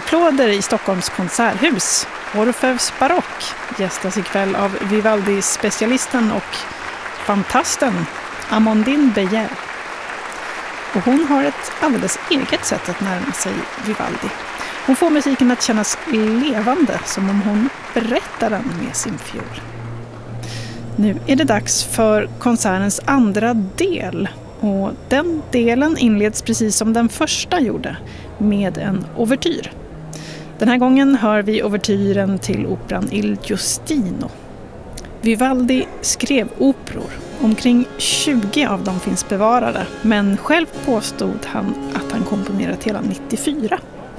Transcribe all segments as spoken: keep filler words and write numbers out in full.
applåder i Stockholms konserthus. Orfeus barock gästas ikväll av Vivaldi-specialisten och fantasten Amandine Beyer. Och hon har ett alldeles eget sätt att närma sig Vivaldi. Hon får musiken att kännas levande, som om hon berättar den med sin fiol. Nu är det dags för konsertens andra del. Och den delen inleds precis som den första gjorde, med en ouvertyr. Den här gången hör vi ouvertyren till operan Il Giustino. Vivaldi skrev operor. Omkring tjugo av dem finns bevarade, men själv påstod han att han komponerat hela nittiofyra.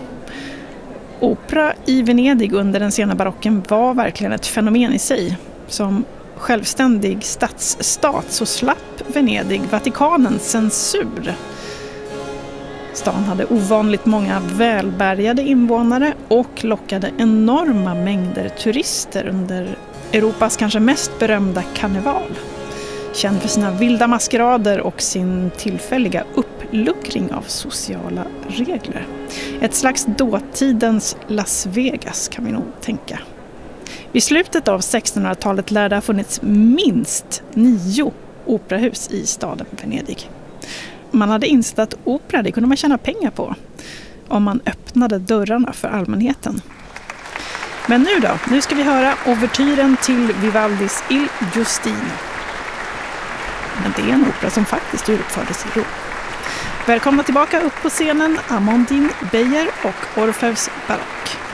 Opera i Venedig under den sena barocken var verkligen ett fenomen i sig. Som självständig stadsstat så slapp Venedig Vatikanens censur. Stan hade ovanligt många välbärgade invånare och lockade enorma mängder turister under Europas kanske mest berömda karneval. Känd för sina vilda maskerader och sin tillfälliga uppluckring av sociala regler. Ett slags dåtidens Las Vegas kan vi nog tänka. Vid slutet av sextonhundratalet lär det ha funnits minst nio operahus i staden Venedig. Man hade insett att opera det kunde man tjäna pengar på om man öppnade dörrarna för allmänheten. Men nu då, nu ska vi höra ouvertyren till Vivaldis Il Giustino. Men det är en opera som faktiskt uppfördes i Rom. Välkomna tillbaka upp på scenen Amandine Beyer och Orfeus barock.